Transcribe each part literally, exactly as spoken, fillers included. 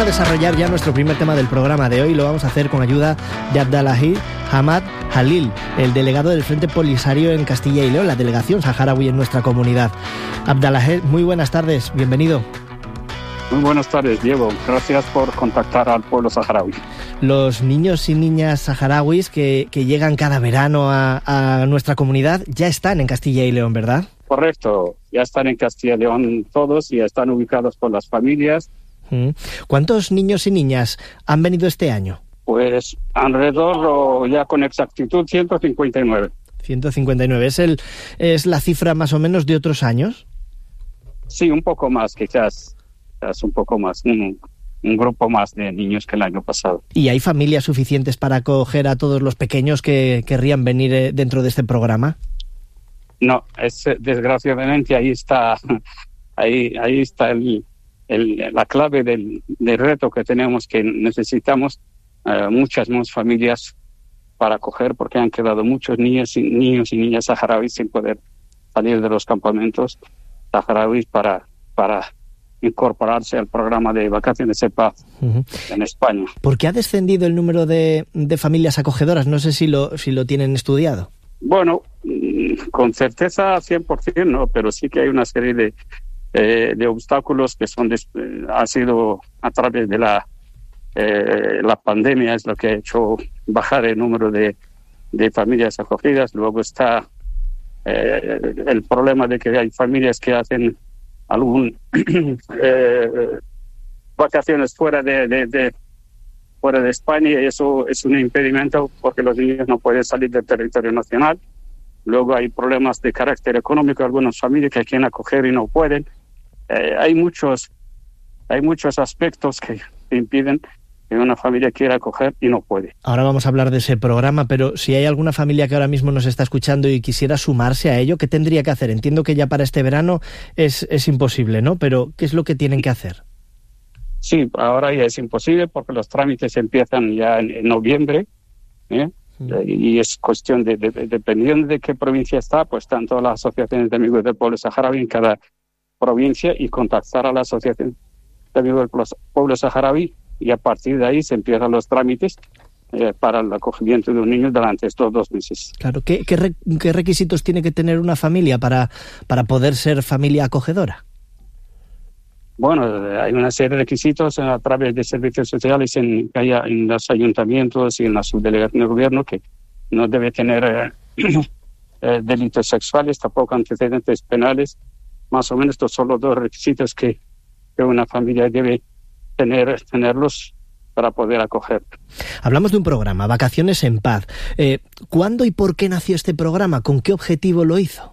desarrollar ya nuestro primer tema del programa de hoy. Lo vamos a hacer con ayuda de Abdallahi Hamad Halil, el delegado del Frente Polisario en Castilla y León, la delegación saharaui en nuestra comunidad. Abdallahi, muy buenas tardes, bienvenido. Muy buenas tardes, Diego. Gracias por contactar al pueblo saharaui. Los niños y niñas saharauis que, que llegan cada verano a, a nuestra comunidad ya están en Castilla y León, ¿verdad? Correcto, ya están en Castilla y León todos y están ubicados por las familias. ¿Cuántos niños y niñas han venido este año? Pues alrededor, o ya con exactitud, ciento cincuenta y nueve. ciento cincuenta y nueve. ¿Es, el, ¿Es la cifra más o menos de otros años? Sí, un poco más, quizás. quizás un poco más. Un, un grupo más de niños que el año pasado. ¿Y hay familias suficientes para acoger a todos los pequeños que querrían venir dentro de este programa? No, es, desgraciadamente ahí está, ahí, ahí está el, el, la clave del, del reto que tenemos, que necesitamos uh, muchas más familias para acoger, porque han quedado muchos niños y, niños y niñas saharauis sin poder salir de los campamentos saharauis para, para incorporarse al programa de vacaciones de paz uh-huh. en España. ¿Por qué ha descendido el número de, de familias acogedoras? No sé si lo, si lo tienen estudiado. Bueno, con certeza cien por ciento no, pero sí que hay una serie de, eh, de obstáculos que son de, eh, ha sido a través de la eh, la pandemia, es lo que ha hecho bajar el número de, de familias acogidas. Luego está eh, el problema de que hay familias que hacen algún eh, vacaciones fuera de, de, de fuera de España, y eso es un impedimento porque los niños no pueden salir del territorio nacional. Luego hay problemas de carácter económico, algunas familias que quieren acoger y no pueden. Eh, hay muchos hay muchos aspectos que impiden que una familia quiera acoger y no puede. Ahora vamos a hablar de ese programa, pero si hay alguna familia que ahora mismo nos está escuchando y quisiera sumarse a ello, ¿qué tendría que hacer? Entiendo que ya para este verano es, es imposible, ¿no? Pero ¿qué es lo que tienen que hacer? Sí, ahora ya es imposible porque los trámites empiezan ya en, en noviembre, ¿eh? Mm. Y es cuestión de, de, de, dependiendo de qué provincia está, pues están todas las asociaciones de amigos del pueblo saharaui en cada provincia y contactar a la asociación de amigos del pueblo saharaui, y a partir de ahí se empiezan los trámites eh, para el acogimiento de los niños durante estos dos meses. Claro, ¿qué, qué, re, qué requisitos tiene que tener una familia para, para poder ser familia acogedora? Bueno, hay una serie de requisitos a través de servicios sociales en, que haya en los ayuntamientos y en la subdelegación de gobierno, que no debe tener eh, eh, delitos sexuales, tampoco antecedentes penales. Más o menos estos son los dos requisitos que, que una familia debe tener, tenerlos para poder acoger. Hablamos de un programa, Vacaciones en Paz. Eh, ¿Cuándo y por qué nació este programa? ¿Con qué objetivo lo hizo?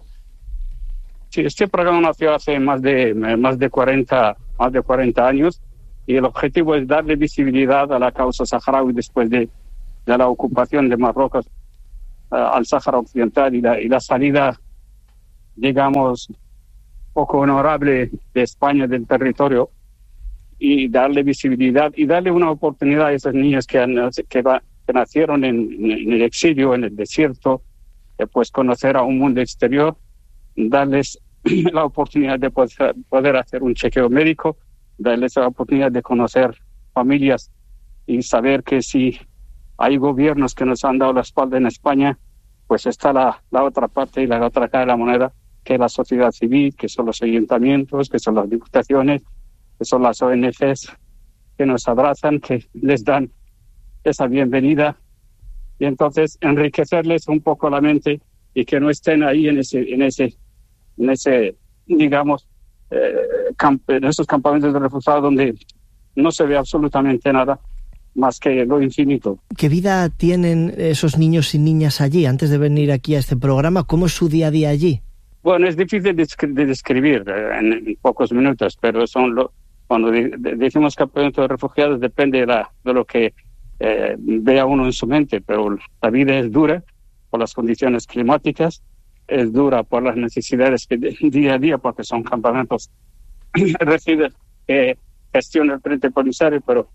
Sí, este programa nació hace más de más de cuarenta más de cuarenta años, y el objetivo es darle visibilidad a la causa saharaui después de, de la ocupación de Marruecos uh, al Sáhara Occidental y la, y la salida, digamos, poco honorable de España del territorio, y darle visibilidad y darle una oportunidad a esos niños que, han, que, va, que nacieron en, en el exilio, en el desierto, eh, pues conocer a un mundo exterior, darles la oportunidad de poder, poder hacer un chequeo médico, darles la oportunidad de conocer familias y saber que si hay gobiernos que nos han dado la espalda en España, pues está la, la otra parte y la otra cara de la moneda, que es la sociedad civil, que son los ayuntamientos, que son las diputaciones, que son las O N Ges, que nos abrazan, que les dan esa bienvenida, y entonces enriquecerles un poco la mente y que no estén ahí en ese en ese en ese digamos eh, camp- en esos campamentos de refugiados donde no se ve absolutamente nada más que lo infinito. ¿Qué vida tienen esos niños y niñas allí antes de venir aquí a este programa? ¿Cómo es su día a día allí? Bueno, es difícil de, descri- de describir eh, en, en pocos minutos, pero son lo, cuando de, de, decimos campamento de refugiados depende de, la, de lo que eh, vea uno en su mente, pero la vida es dura por las condiciones climáticas, es dura por las necesidades que de, día a día, porque son campamentos reciben que gestiona el Frente Polisario, pero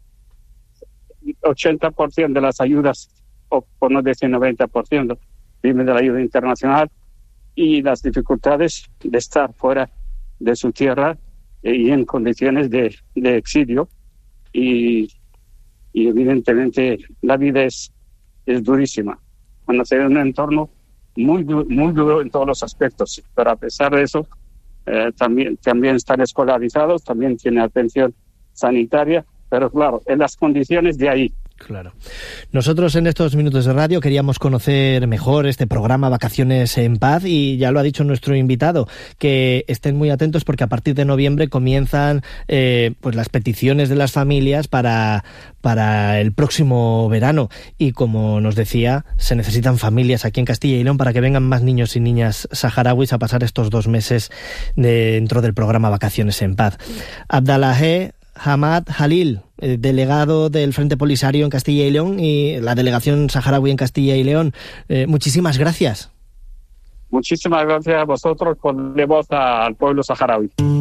ochenta por ciento de las ayudas, o por no decir noventa por ciento, viven de la ayuda internacional, y las dificultades de estar fuera de su tierra y en condiciones de, de exilio, y, y evidentemente la vida es, es durísima. Van a ser un entorno muy, muy duro en todos los aspectos, pero a pesar de eso, eh, también, también están escolarizados, también tienen atención sanitaria, pero claro, en las condiciones de ahí. Claro. Nosotros en estos minutos de radio queríamos conocer mejor este programa Vacaciones en Paz y ya lo ha dicho nuestro invitado, que estén muy atentos porque a partir de noviembre comienzan eh, pues las peticiones de las familias para, para el próximo verano y como nos decía, se necesitan familias aquí en Castilla y León para que vengan más niños y niñas saharauis a pasar estos dos meses dentro del programa Vacaciones en Paz. Abdallah Hamad Halil, delegado del Frente Polisario en Castilla y León y la delegación saharaui en Castilla y León. Eh, muchísimas gracias. Muchísimas gracias a vosotros por darle voz al pueblo saharaui.